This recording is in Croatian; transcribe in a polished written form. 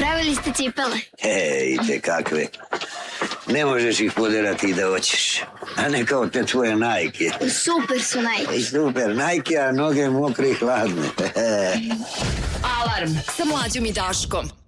Pravili ste cipele? Ite kakve. Ne možeš ih poderati i da hoćeš. A ne kao te tvoje Nike. Super su Nike. Super Nike, a noge mokre i hladne. Alarm sa Mlađom i Daškom.